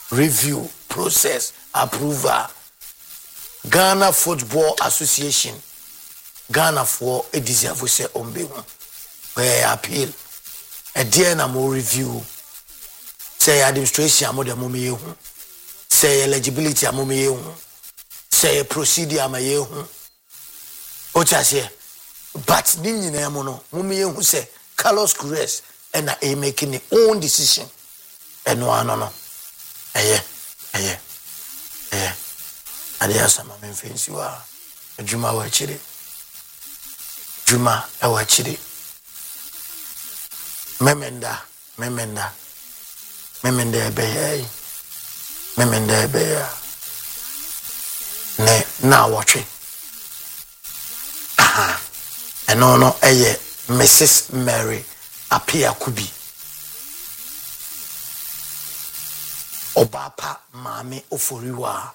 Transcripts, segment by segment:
review process approval. Ghana Football Association, Ghana for a deserve say ombehu where appeal a dear na more review say administration amoda mumiyehu say eligibility amumiyehu say procedure amayehu ochase but nini na mo mumiyehu say Carlos Queiroz and a making the own decision and no Adia sama memfensi wa Juma wa chire Juma wa chire memenda ebeya ne na watche aha eno no eye Mrs. Mary Apia Kubi Obapa Mami Oforiwa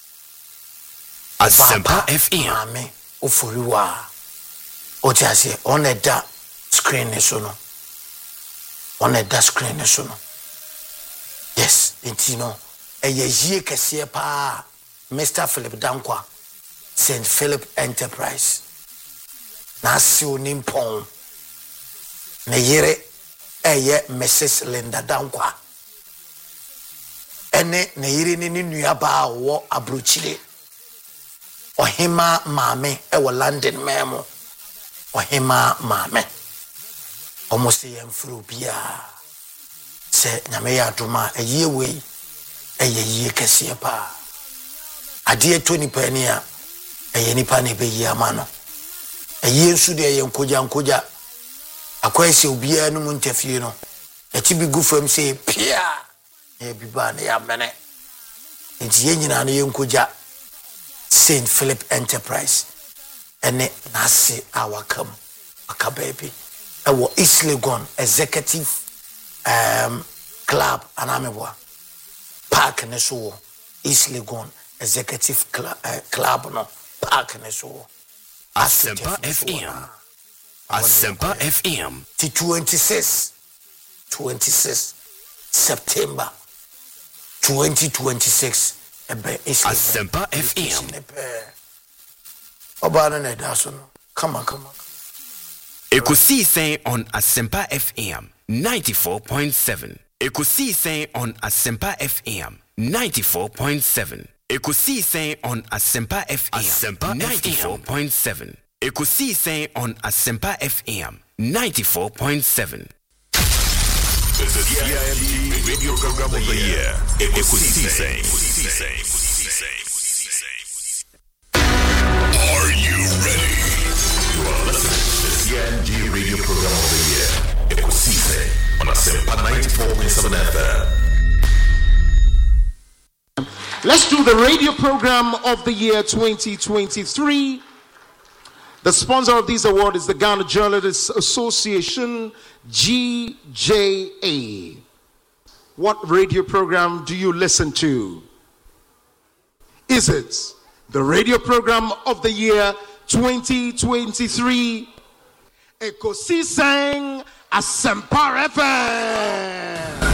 Asempa FM Mami Oforiwa Otiase on a da screen no yes intino yie kese pa Mr. Philip Dankwa St. Philip Enterprise na si onimpon na yere Mrs. Linda Dankwa ene na yere ni nua ba wo abrochire ohima maame wo London memo ohima maame almost yemfuru bia se nyame ya adoma ayewei ayeye kese pa ade 20 pani a ayenipa ne beyi amano aye nsu de yenkoja akwese obia no mu ntafie no ati bi gu fam se pia e bi ba na ya mene nti yenyina no yenkoja St. Philip Enterprise ene nase awakam akababy ewo East Legon Executive Club anamebwa park ne so East Legon Executive Club no park ne so Asempa FM Asempa FM 26 September 2026 Asempa FM Obana na daso no come on Ekusi say on Asempa FM 94.7 Ekusi say on Asempa FM 94.7 Ekusi say on Asempa FM 94.7 Ekusi say on Asempa FM 94.7 The CIMT Radio Program of the Year. Ekusi say. Are you ready? You are listening to the CIMT Radio Program of the Year. Ekusi say on Asempa 94.7 FM. Let's do the radio program of the year 2023. The sponsor of this award is the Ghana Journalists Association, GJA. What radio program do you listen to? Is it the radio program of the year 2023? Ekusi Sang Asempa FM.